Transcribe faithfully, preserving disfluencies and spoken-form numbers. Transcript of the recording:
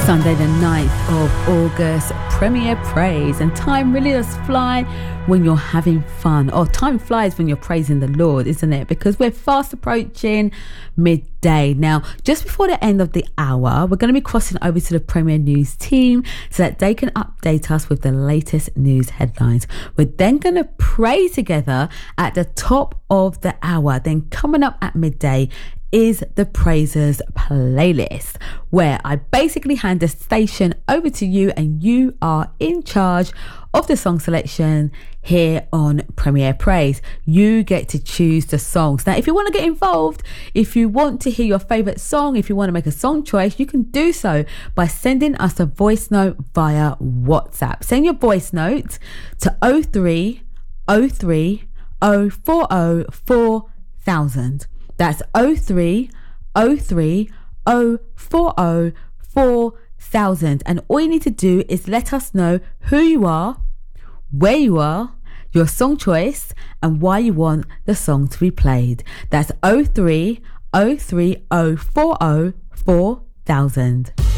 Sunday the ninth of August, Premier Praise. And time really does fly when you're having fun. Or time flies when you're praising the Lord, isn't it? Because we're fast approaching midday. Now, just before the end of the hour, we're going to be crossing over to the Premier News team so that they can update us with the latest news headlines. We're then going to pray together at the top of the hour. Then coming up at midday is the Praisers playlist, where I basically hand the station over to you and you are in charge of the song selection here on Premier Praise. You get to choose the songs. Now, if you want to get involved, if you want to hear your favourite song, if you want to make a song choice, you can do so by sending us a voice note via WhatsApp. Send your voice note to oh three oh three oh four oh four thousand. That's oh three oh three oh four oh four thousand. And all you need to do is let us know who you are, where you are, your song choice, and why you want the song to be played. That's oh three oh three oh four oh four thousand.